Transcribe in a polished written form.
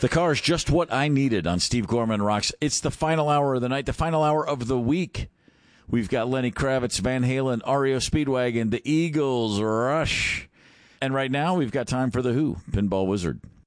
The car is just what I needed on Steve Gorman Rocks. It's the final hour of the night, the final hour of the week. We've got Lenny Kravitz, Van Halen, REO Speedwagon, the Eagles, Rush. And right now, we've got time for The Who, Pinball Wizard.